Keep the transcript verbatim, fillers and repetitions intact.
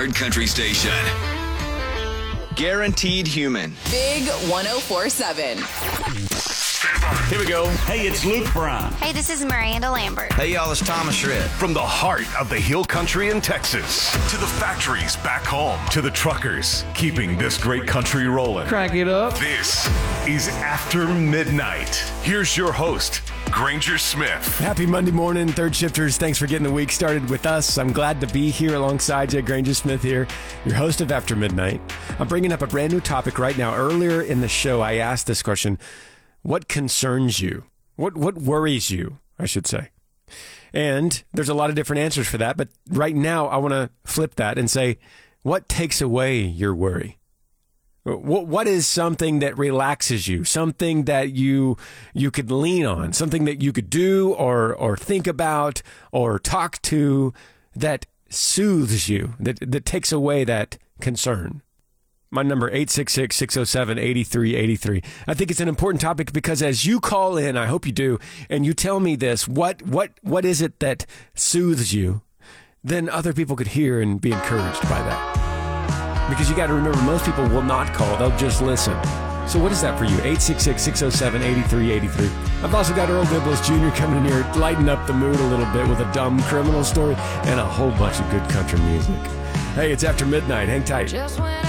iHeart Country Station. Guaranteed Human. Big one oh four seven. Here we go. Hey, it's Luke Brown. Hey, this is Miranda Lambert. Hey, y'all, it's Thomas Shred. From the heart of the hill country in Texas to the factories back home to the truckers keeping this great country rolling. Crank it up. This is After Midnight. Here's your host, Granger Smith. Happy Monday morning, third shifters. Thanks for getting the week started with us. I'm glad to be here alongside you. Granger Smith here, your host of After Midnight. I'm bringing up a brand new topic right now. Earlier in the show, I asked this question: what concerns you? What what worries you, I should say? And there's a lot of different answers for that, but right now I want to flip that and say, what takes away your worry? What what is something that relaxes you? Something that you you could lean on? Something that you could do or or think about or talk to that soothes you, that that takes away that concern? My number, eight six six, six oh seven, eight three eight three. I think it's an important topic because as you call in, I hope you do, and you tell me this, what what what is it that soothes you? Then other people could hear and be encouraged by that. Because you got to remember, most people will not call. They'll just listen. So what is that for you? eight six six, six oh seven, eight three eight three. I've also got Earl Dibbles Junior coming in here, lighten up the mood a little bit with a dumb criminal story and a whole bunch of good country music. Hey, it's After Midnight. Hang tight.